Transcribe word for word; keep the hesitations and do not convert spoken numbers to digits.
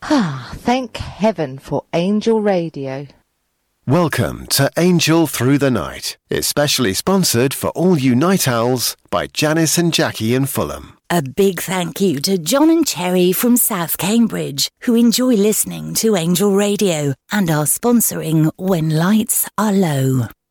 Ah, thank heaven for Angel Radio. Welcome to Angel Through the Night, especially sponsored for all you night owls by Janice and Jackie in Fulham. A big thank you to John and Cherry from South Cambridge, who enjoy listening to Angel Radio and are sponsoring When Lights Are Low.